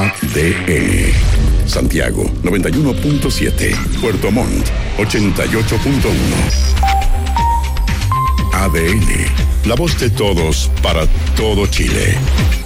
ADN. Santiago 91.7. Puerto Montt 88.1. ADN. La voz de todos para todo Chile.